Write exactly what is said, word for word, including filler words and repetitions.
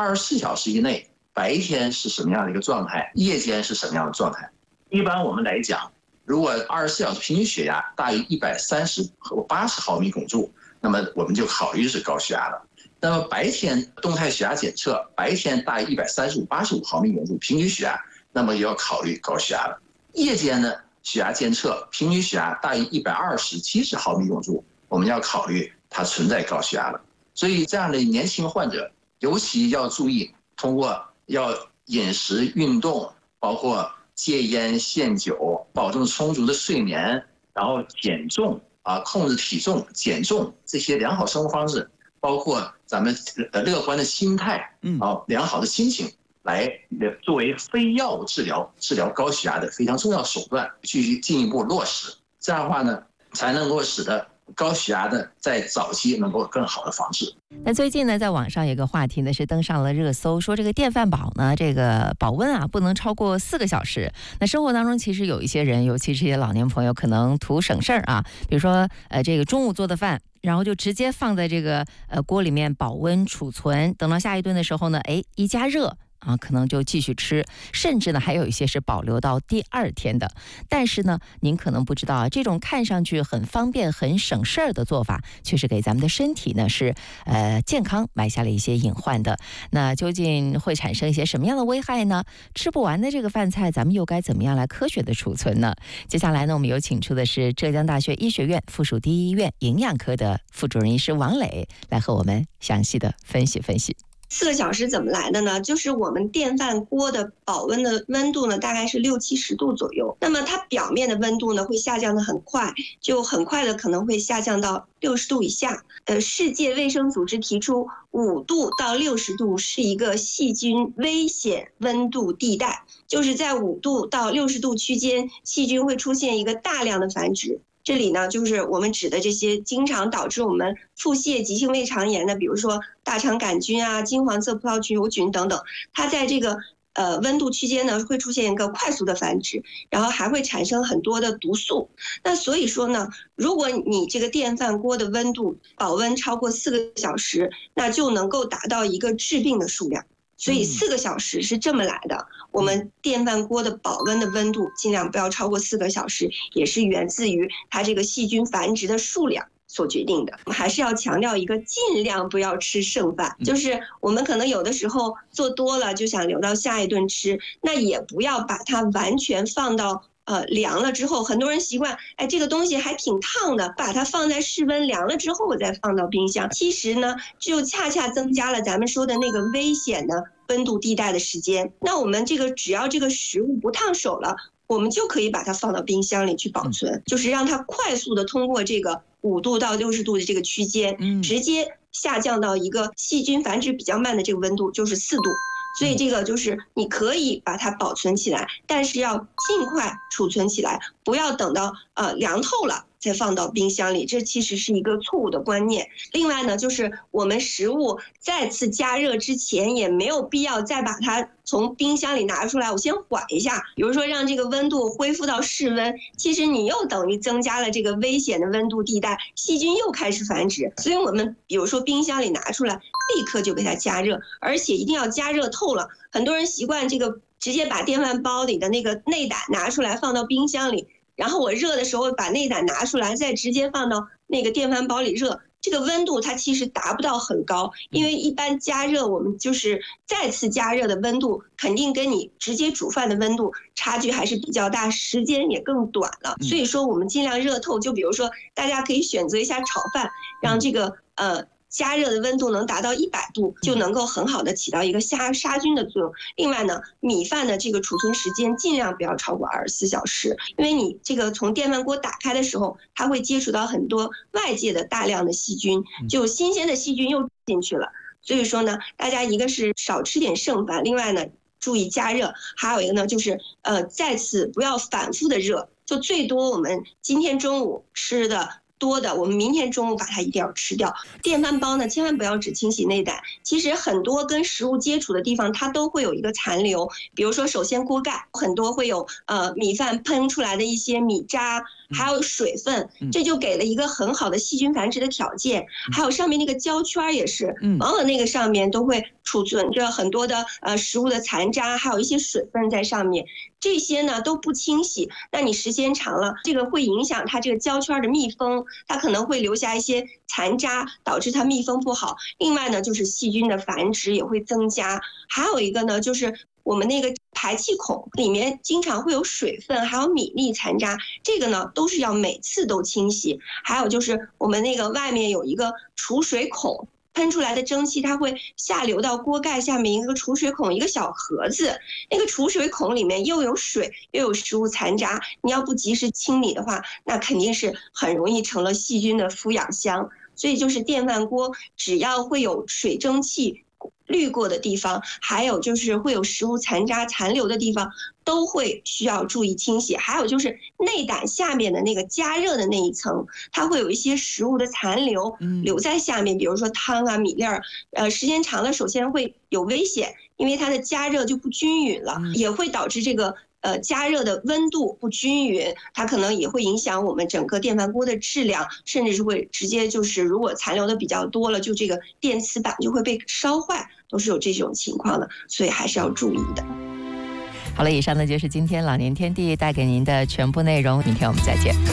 二十四小时以内，白天是什么样的一个状态，夜间是什么样的状态。一般我们来讲，如果二十四小时平均血压大于一百三十和八十毫米汞柱，那么我们就考虑是高血压了。那么白天动态血压检测，白天大于一百三十五、八十五毫米汞柱平均血压，那么也要考虑高血压了。夜间呢，血压监测平均血压大于一百二十、七十毫米汞柱，我们要考虑它存在高血压了。所以这样的年轻患者，尤其要注意，通过要饮食、运动，包括戒烟限酒，保证充足的睡眠，然后减重啊，控制体重、减重这些良好生活方式，包括咱们呃乐观的心态啊，良好的心情，来作为非药物治疗治疗高血压的非常重要手段，继续进一步落实。这样的话呢，才能够使得高血压的在早期能够更好的防治。 那最近呢，在网上有个话题呢是登上了热搜，说这个电饭煲呢，这个保温啊不能超过四个小时。那生活当中其实有一些人，尤其是一些老年朋友，可能图省事儿啊，比如说呃这个中午做的饭，然后就直接放在这个呃锅里面保温储存，等到下一顿的时候呢，哎一加热。啊，可能就继续吃，甚至呢还有一些是保留到第二天的。但是呢，您可能不知道啊，这种看上去很方便、很省事儿的做法，却是给咱们的身体呢是呃健康埋下了一些隐患的。那究竟会产生一些什么样的危害呢？吃不完的这个饭菜，咱们又该怎么样来科学的储存呢？接下来呢，我们有请出的是浙江大学医学院附属第一医院营养科的副主任医师王磊，来和我们详细的分析分析。 四个小时怎么来的呢？就是我们电饭锅的保温的温度呢，大概是六七十度左右。那么它表面的温度呢，会下降的很快，就很快的可能会下降到六十度以下。呃，世界卫生组织提出，五度到六十度是一个细菌危险温度地带，就是在五度到六十度区间，细菌会出现一个大量的繁殖。这里呢，就是我们指的这些经常导致我们腹泻、急性胃肠炎的，比如说大肠杆菌啊、金黄色葡萄球菌等等，它在这个呃温度区间呢，会出现一个快速的繁殖，然后还会产生很多的毒素。那所以说呢，如果你这个电饭锅的温度保温超过四个小时，那就能够达到一个致病的数量。所以四个小时是这么来的，我们电饭锅的保温的温度尽量不要超过四个小时，也是源自于它这个细菌繁殖的数量所决定的。我们还是要强调一个，尽量不要吃剩饭，就是我们可能有的时候做多了就想留到下一顿吃，那也不要把它完全放到呃，凉了之后，很多人习惯，哎，这个东西还挺烫的，把它放在室温凉了之后，我再放到冰箱。其实呢，就恰恰增加了咱们说的那个危险的温度地带的时间。那我们这个只要这个食物不烫手了，我们就可以把它放到冰箱里去保存，就是让它快速的通过这个五度到六十度的这个区间，直接下降到一个细菌繁殖比较慢的这个温度，就是四度。所以这个就是你可以把它保存起来，但是要尽快储存起来，不要等到呃凉透了再放到冰箱里，这其实是一个错误的观念。另外呢，就是我们食物再次加热之前，也没有必要再把它从冰箱里拿出来，我先缓一下，比如说让这个温度恢复到室温，其实你又等于增加了这个危险的温度地带，细菌又开始繁殖。所以我们比如说冰箱里拿出来，立刻就给它加热，而且一定要加热透了。很多人习惯这个直接把电饭煲里的那个内胆拿出来放到冰箱里，然后我热的时候把内胆拿出来，再直接放到那个电饭煲里热，这个温度它其实达不到很高，因为一般加热我们就是再次加热的温度肯定跟你直接煮饭的温度差距还是比较大，时间也更短了。所以说我们尽量热透，就比如说大家可以选择一下炒饭，让这个呃加热的温度能达到一百度，就能够很好的起到一个杀杀菌的作用。另外呢，米饭的这个储存时间尽量不要超过二十四小时，因为你这个从电饭锅打开的时候，它会接触到很多外界的大量的细菌，就新鲜的细菌又进去了。所以说呢，大家一个是少吃点剩饭，另外呢注意加热，还有一个呢就是呃再次不要反复的热，就最多我们今天中午吃的多的，我们明天中午把它一定要吃掉。电饭煲呢，千万不要只清洗内胆，其实很多跟食物接触的地方，它都会有一个残留。比如说，首先锅盖很多会有呃米饭喷出来的一些米渣， 还有水分，这就给了一个很好的细菌繁殖的条件。还有上面那个胶圈也是，往往那个上面都会储存着很多的呃食物的残渣，还有一些水分在上面。这些呢都不清洗，那你时间长了，这个会影响它这个胶圈的密封，它可能会留下一些残渣，导致它密封不好。另外呢，就是细菌的繁殖也会增加。还有一个呢，就是我们那个排气孔里面经常会有水分，还有米粒残渣，这个呢都是要每次都清洗。还有就是我们那个外面有一个储水孔，喷出来的蒸汽它会下流到锅盖下面一个储水孔，一个小盒子，那个储水孔里面又有水又有食物残渣，你要不及时清理的话，那肯定是很容易成了细菌的孵养箱。所以就是电饭锅只要会有水蒸气滤过的地方，还有就是会有食物残渣残留的地方，都会需要注意清洗。还有就是内胆下面的那个加热的那一层，它会有一些食物的残留留在下面，比如说汤啊米粒儿，呃时间长了首先会有危险，因为它的加热就不均匀了，也会导致这个呃加热的温度不均匀，它可能也会影响我们整个电饭锅的质量，甚至是会直接就是如果残留的比较多了，就这个电磁板就会被烧坏，都是有这种情况的，所以还是要注意的。 好了，以上呢就是今天老年天地带给您的全部内容，明天我们再见。